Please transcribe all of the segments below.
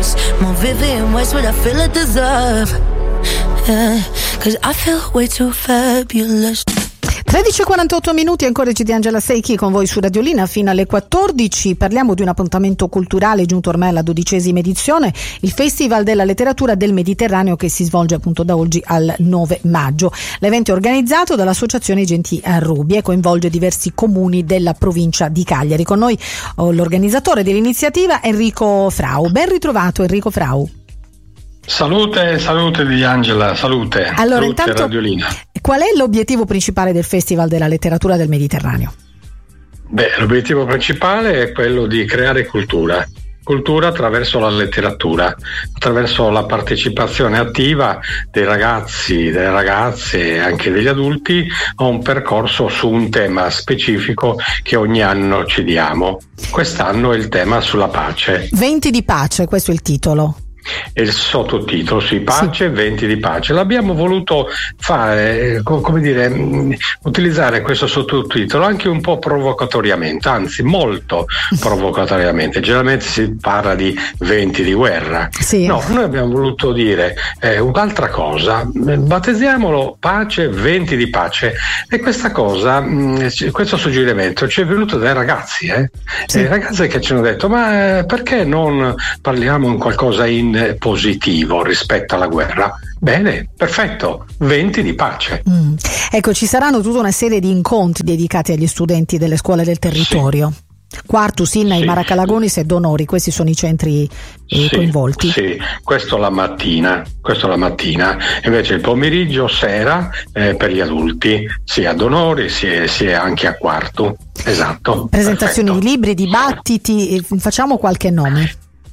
universe, more vivid in ways what I feel I deserve. Yeah, 'cause I feel way too fabulous. 13:48 minuti, ancora di Angela Secchi con voi su Radiolina fino alle 14. Parliamo di un appuntamento culturale giunto ormai alla 12ª edizione, il Festival della Letteratura del Mediterraneo, che si svolge appunto da oggi al 9 maggio. L'evento è organizzato dall'Associazione Genti Rubi e coinvolge diversi comuni della provincia di Cagliari. Con noi l'organizzatore dell'iniziativa, Enrico Frau. Ben ritrovato, Enrico Frau. Salute di Angela, salute. Allora, salute intanto, Radiolina. Qual è l'obiettivo principale del Festival della Letteratura del Mediterraneo? L'obiettivo principale è quello di creare cultura attraverso la letteratura, attraverso la partecipazione attiva dei ragazzi, delle ragazze e anche degli adulti a un percorso su un tema specifico che ogni anno ci diamo. Quest'anno è il tema sulla pace. Venti di pace, questo è il titolo. E il sottotitolo, pace e venti di pace. L'abbiamo voluto fare, utilizzare questo sottotitolo anche un po' provocatoriamente, anzi molto provocatoriamente. Generalmente si parla di venti di guerra. Sì. No, noi abbiamo voluto dire un'altra cosa, battezziamolo pace, venti di pace. E questa cosa, questo suggerimento ci è venuto dai ragazzi, Sì. Ragazzi che ci hanno detto: ma perché non parliamo in qualcosa in positivo rispetto alla guerra? Bene, perfetto, venti di pace. Ecco, ci saranno tutta una serie di incontri dedicati agli studenti delle scuole del territorio. Sì. Quartus, Innai, Maracalagonis e Donori, questi sono i centri coinvolti. Sì, questo la mattina, invece il pomeriggio, sera per gli adulti, sia a Donori sia anche a Quartu. Esatto. Presentazioni di libri, dibattiti, facciamo qualche nome.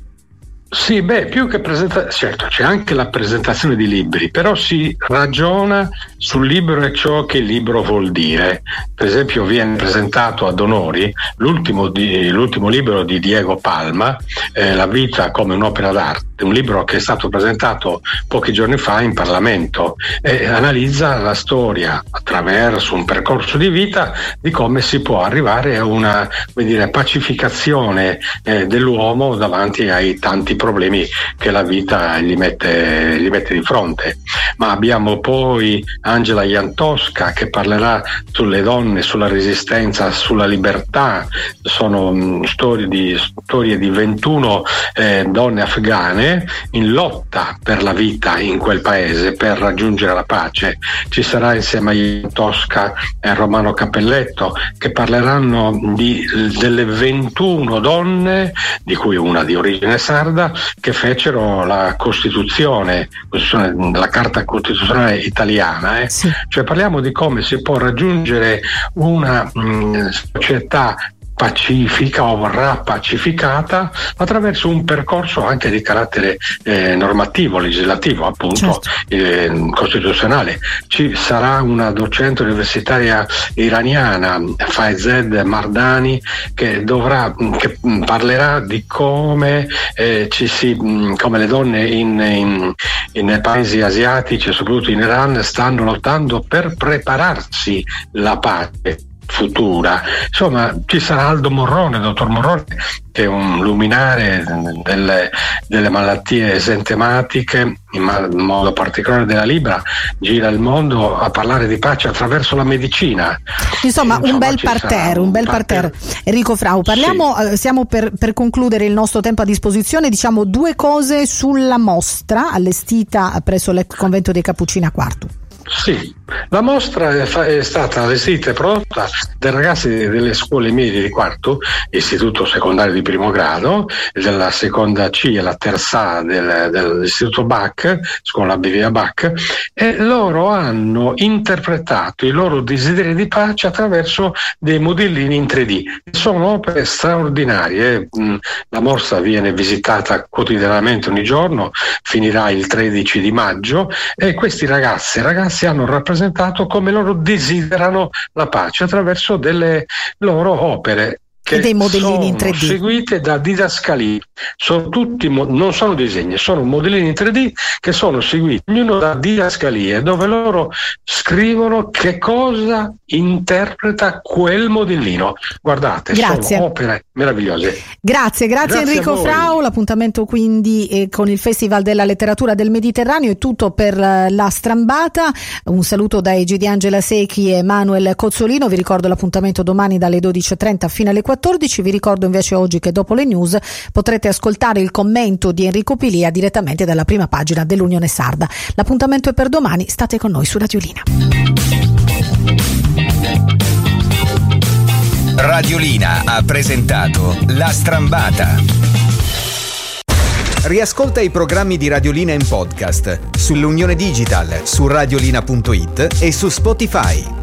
Sì, più che certo c'è anche la presentazione di libri, però si ragiona sul libro e ciò che il libro vuol dire. Per esempio viene presentato ad Onori l'ultimo libro di Diego Palma, La vita come un'opera d'arte, un libro che è stato presentato pochi giorni fa in Parlamento e analizza la storia attraverso un percorso di vita di come si può arrivare a una pacificazione dell'uomo davanti ai tanti problemi che la vita gli mette di fronte. Ma abbiamo poi Angela Jantowska che parlerà sulle donne, sulla resistenza, sulla libertà. Sono storie di 21 donne afghane in lotta per la vita in quel paese, per raggiungere la pace. Ci sarà insieme a Jantowska Romano Cappelletto che parleranno delle 21 donne, di cui una di origine sarda, che fecero la Costituzione, la Carta Costituzionale italiana. Sì. Cioè parliamo di come si può raggiungere una società pacifica o rapacificata attraverso un percorso anche di carattere normativo, legislativo, appunto, certo. Costituzionale. Ci sarà una docente universitaria iraniana, Faized Mardani, che parlerà di come come le donne in paesi asiatici e soprattutto in Iran stanno lottando per prepararsi la pace futura. Insomma, ci sarà Aldo Morrone, dottor Morrone, che è un luminare delle malattie esentematiche, in modo particolare della Libra, gira il mondo a parlare di pace attraverso la medicina. Insomma un bel parterre. Enrico Frau, parliamo, siamo per concludere il nostro tempo a disposizione, diciamo due cose sulla mostra allestita presso l'ex convento dei Cappuccini a Quartu. Sì, la mostra è stata allestita e prodotta dai ragazzi delle scuole medie di Quartu, istituto secondario di primo grado, della seconda C e la terza A dell'istituto Bach, scuola BVA Bach, e loro hanno interpretato i loro desideri di pace attraverso dei modellini in 3D. Sono opere straordinarie. La mostra viene visitata quotidianamente ogni giorno, finirà il 13 di maggio e questi ragazzi hanno rappresentato come loro desiderano la pace attraverso delle loro opere che dei modellini in 3D seguite da didascalie, sono tutti non sono disegni, sono modellini in 3D che sono seguiti ognuno da didascalie, dove loro scrivono che cosa interpreta quel modellino. Guardate, sono opere meravigliose. Grazie Enrico Frau. L'appuntamento quindi con il Festival della Letteratura del Mediterraneo è tutto per La Strambata. Un saluto da Egi di Angela Secchi e Manuel Cozzolino. Vi ricordo l'appuntamento domani dalle 12:30 fino alle 14. Vi ricordo invece oggi che dopo le news potrete ascoltare il commento di Enrico Pilia direttamente dalla prima pagina dell'Unione Sarda. L'appuntamento è per domani, state con noi su Radiolina. Radiolina ha presentato La Strambata. Riascolta i programmi di Radiolina in podcast sull'Unione Digital, su radiolina.it e su Spotify.